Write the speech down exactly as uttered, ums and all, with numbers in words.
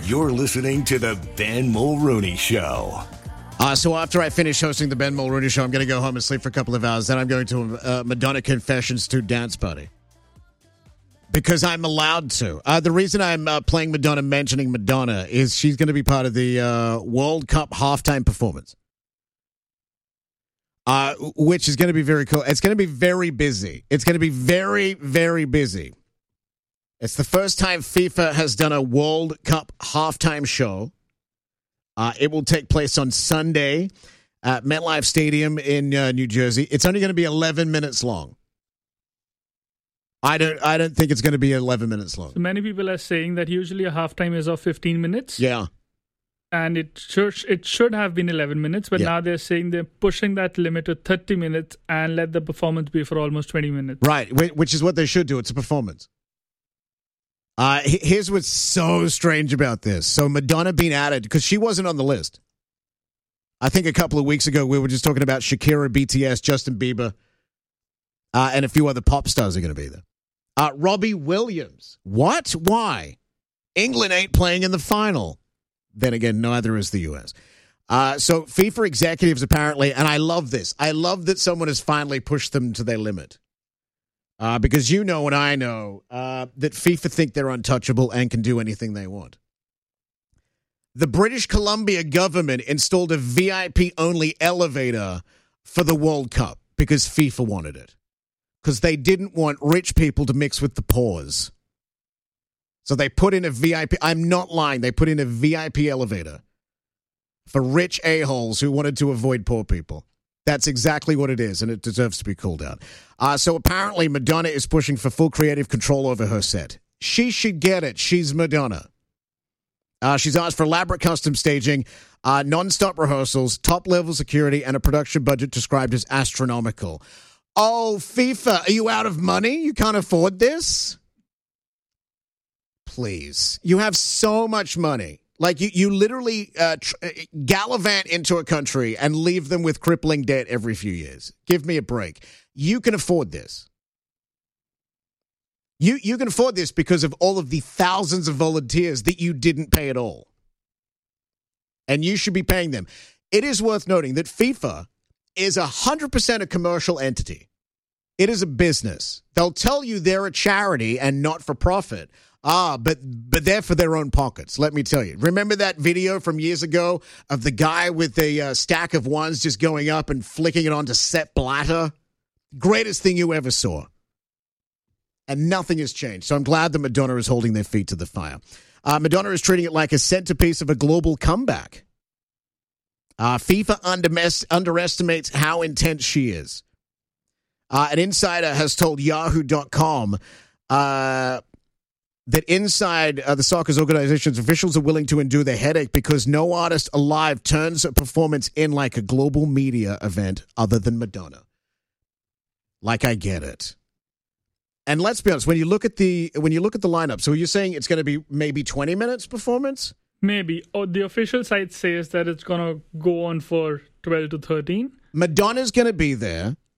You're listening to The Ben Mulrooney Show. Uh, so after I finish hosting the Ben Mulrooney Show, I'm going to go home and sleep for a couple of hours. Then I'm going to a uh, Madonna Confessions two dance party. Because I'm allowed to. Uh, the reason I'm uh, playing Madonna, mentioning Madonna, is she's going to be part of the uh, World Cup halftime performance. Uh, which is going to be very cool. It's going to be very busy. It's going to be very, very busy. It's the first time FIFA has done a World Cup halftime show. Uh, it will take place on Sunday at MetLife Stadium in uh, New Jersey. It's only going to be eleven minutes long. I don't. I don't think it's going to be eleven minutes long. So many people are saying that usually a halftime is of fifteen minutes. Yeah, and it should it should have been eleven minutes, but yeah. Now they're saying they're pushing that limit to thirty minutes and let the performance be for almost twenty minutes. Right, which is what they should do. It's a performance. Uh, here's what's so strange about this. So Madonna being added, because she wasn't on the list. I think a couple of weeks ago we were just talking about Shakira, B T S, Justin Bieber, uh, and a few other pop stars are going to be there. Uh, Robbie Williams. What? Why? England ain't playing in the final. Then again, neither is the U S. Uh, so FIFA executives apparently, and I love this. I love that someone has finally pushed them to their limit. Uh, because you know and I know uh, that FIFA think they're untouchable and can do anything they want. The British Columbia government installed a V I P-only elevator for the World Cup because FIFA wanted it. Because they didn't want rich people to mix with the poors. So they put in a V I P. I'm not lying. They put in a V I P elevator for rich a-holes who wanted to avoid poor people. That's exactly what it is, and it deserves to be called out. Uh, so apparently Madonna is pushing for full creative control over her set. She should get it. She's Madonna. Uh, she's asked for elaborate custom staging, uh, non-stop rehearsals, top-level security, and a production budget described as astronomical. Oh, FIFA, are you out of money? You can't afford this? Please. You have so much money. Like, you, you literally uh, tr- gallivant into a country and leave them with crippling debt every few years. Give me a break. You can afford this. You, you can afford this because of all of the thousands of volunteers that you didn't pay at all. And you should be paying them. It is worth noting that FIFA is one hundred percent a commercial entity. It is a business. They'll tell you they're a charity and not for profit. Ah, but but they're for their own pockets, let me tell you. Remember that video from years ago of the guy with a uh, stack of ones just going up and flicking it onto Sepp Blatter? Greatest thing you ever saw. And nothing has changed. So I'm glad that Madonna is holding their feet to the fire. Uh, Madonna is treating it like a centerpiece of a global comeback. Uh, FIFA under- underestimates how intense she is. Uh, an insider has told Yahoo dot com uh, that inside uh, the soccer's organizations, officials are willing to endure the headache because no artist alive turns a performance in like a global media event other than Madonna. Like, I get it. And let's be honest, when you look at the when you look at the lineup, so you're saying it's going to be maybe twenty minutes performance? Maybe. Oh, the official site says that it's going to go on for twelve to thirteen. Madonna's going to be there.